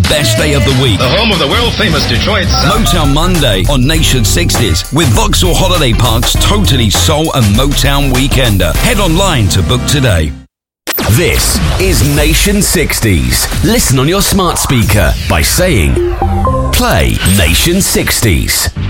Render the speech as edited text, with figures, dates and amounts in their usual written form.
best day of the week. The home of the world-famous Detroit Sound. Motown Monday on Nation 60s with Vauxhall Holiday Park's totally soul and Motown Weekender. Head online to book today. This is Nation 60s. Listen on your smart speaker by saying, play Nation 60s.